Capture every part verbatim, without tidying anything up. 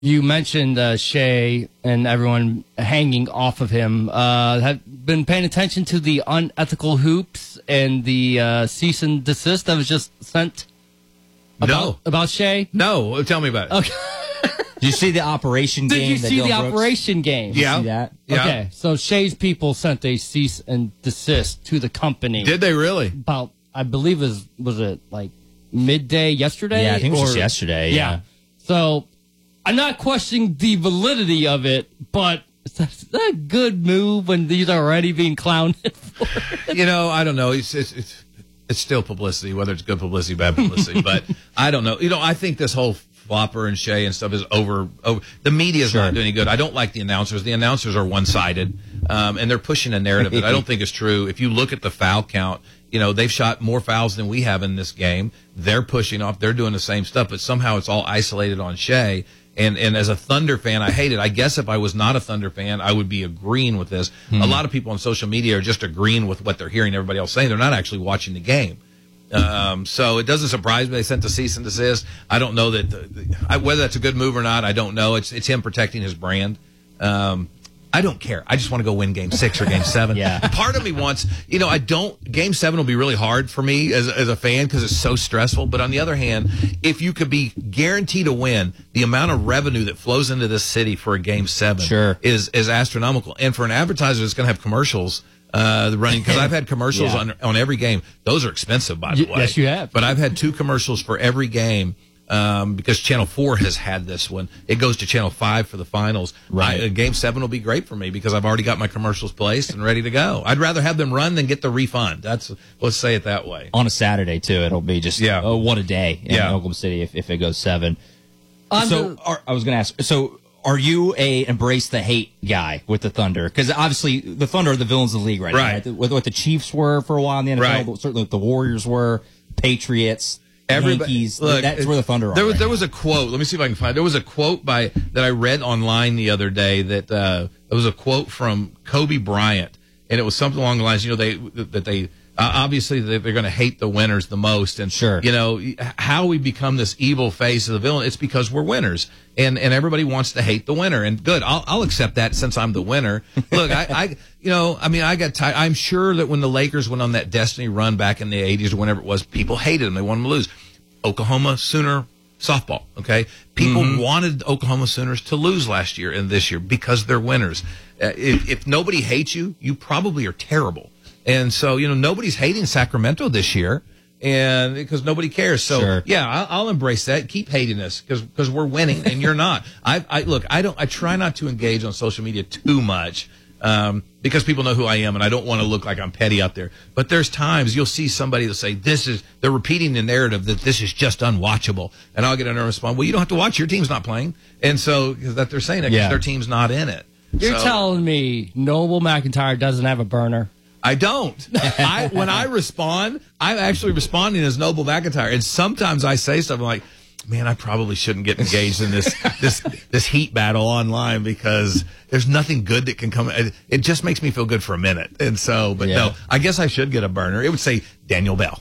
you mentioned uh, Shea and everyone hanging off of him. Uh, have been paying attention to the unethical hoops and the uh, cease and desist that was just sent about, no. about Shea? No. Tell me about it. Okay. Did you see the operation Did game? you that see Dylan the Brooks- operation game? Did you Yeah. see that? Yeah. Okay, so Shea's people sent a cease and desist to the company. Did they really? About, I believe, was was it like midday yesterday? Yeah, I think it was just Or- yesterday. Yeah. Yeah. So I'm not questioning the validity of it, but is that, is that a good move when these are already being clowned for? You know, I don't know. It's, it's, it's, it's still publicity, whether it's good publicity, bad publicity. But I don't know. You know, I think this whole Flopper and Shea and stuff is over. over the media is Sure. not doing any good. I don't like the announcers. The announcers are one-sided, um, and they're pushing a narrative that I don't think is true. If you look at the foul count, you know, they've shot more fouls than we have in this game. They're pushing off. They're doing the same stuff, but somehow it's all isolated on Shea. And and as a Thunder fan, I hate it. I guess if I was not a Thunder fan, I would be agreeing with this. Hmm. A lot of people on social media are just agreeing with what they're hearing everybody else saying. They're not actually watching the game. Um, so it doesn't surprise me they sent the cease and desist. I don't know that the, the, I, whether that's a good move or not. I don't know. It's it's him protecting his brand. Um, I don't care. I just want to go win game six or game seven. Yeah. Part of me wants, you know, I don't, game seven will be really hard for me as, as a fan because it's so stressful. But on the other hand, if you could be guaranteed to win, the amount of revenue that flows into this city for a game seven Sure. is, is astronomical. And for an advertiser that's going to have commercials, uh, running, because I've had commercials Yeah. on, on every game. Those are expensive, by the Y- way. yes, you have. But I've had two commercials for every game. Um, because Channel four has had this one. It goes to Channel five for the finals. Right. I, uh, game seven will be great for me because I've already got my commercials placed and ready to go. I'd rather have them run than get the refund. That's, let's say it that way. On a Saturday, too. It'll be just, Yeah. oh, what a day in Yeah. Oklahoma City if, if it goes seven. On so the- are, I was going to ask, so are you a embrace the hate guy with the Thunder? Because obviously the Thunder are the villains of the league right, Right. now. Right? What, what the Chiefs were for a while in the N F L, Right. but certainly what the Warriors were, Patriots, Everybody- Yankees. look, that's where the Thunder are. There was right there now. was a quote. Let me see if I can find it. There was a quote by that I read online the other day that uh, it was a quote from Kobe Bryant, and it was something along the lines, you know, they that they uh, obviously they're going to hate the winners the most, and Sure. you know how we become this evil face of the villain. It's because we're winners, and and everybody wants to hate the winner. And good, I'll I'll accept that since I'm the winner. Look, I, I you know I mean I got tired. I'm sure that when the Lakers went on that destiny run back in the eighties or whenever it was, people hated them. They wanted them to lose. Oklahoma Sooner softball, okay? People Mm-hmm. wanted Oklahoma Sooners to lose last year and this year because they're winners. Uh, if, if nobody hates you, you probably are terrible. And so, you know, nobody's hating Sacramento this year and because nobody cares. So, Sure. yeah, I'll, I'll embrace that. Keep hating us because because we're winning and you're not. I, I look, I don't. I try not to engage on social media too much. Um, because people know who I am and I don't want to look like I'm petty out there. But there's times you'll see somebody that'll say, this is, they're repeating the narrative that this is just unwatchable. And I'll get in there and respond, well, you don't have to watch. Your team's not playing. And so that they're saying that because Yeah. their team's not in it. You're So, telling me Noble McIntyre doesn't have a burner? I don't. I, when I respond, I'm actually responding as Noble McIntyre. And sometimes I say something like, man, I probably shouldn't get engaged in this this this heat battle online because there's nothing good that can come. It, it just makes me feel good for a minute. And so, but Yeah. no, I guess I should get a burner. It would say Daniel Bell.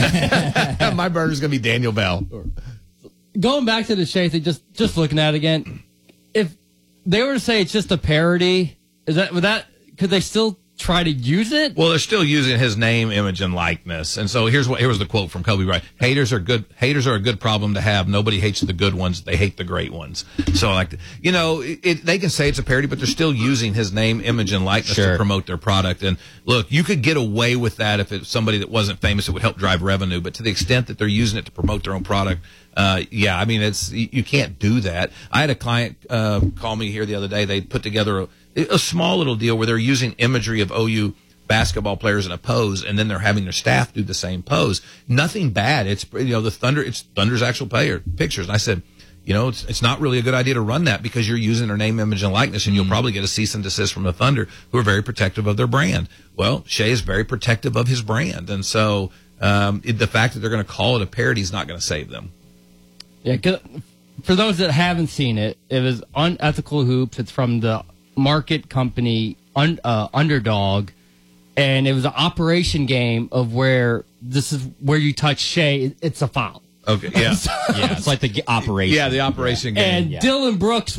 My burner's going to be Daniel Bell. Going back to the Shea thing, just just looking at it again, if they were to say it's just a parody, is that would that could they still try to use it? Well, they're still using his name, image, and likeness. And so here's what here was the quote from Kobe Bryant: "Haters are good. Haters are a good problem to have. Nobody hates the good ones; they hate the great ones." So, like, you know, it, it, they can say it's a parody, but they're still using his name, image, and likeness Sure. to promote their product. And look, you could get away with that if it's somebody that wasn't famous. It would help drive revenue. But to the extent that they're using it to promote their own product, uh, yeah, I mean, it's you, you can't do that. I had a client uh, call me here the other day. They put together a, a small little deal where they're using imagery of O U basketball players in a pose, and then they're having their staff do the same pose. Nothing bad. It's, you know, the Thunder, it's Thunder's actual player pictures. And I said, you know, it's, it's not really a good idea to run that because you're using their name, image, and likeness, and you'll probably get a cease and desist from the Thunder, who are very protective of their brand. Well, Shea is very protective of his brand. And so um, it, the fact that they're going to call it a parody is not going to save them. Yeah, 'cause for those that haven't seen it, it was Unethical Hoops. It's from the market company un, uh, Underdog. And it was an operation game of where this is where you touch Shea, it's a foul. Okay, yeah. Yeah, it's like the g- operation. Yeah, the operation game. And Yeah. Dylan Brooks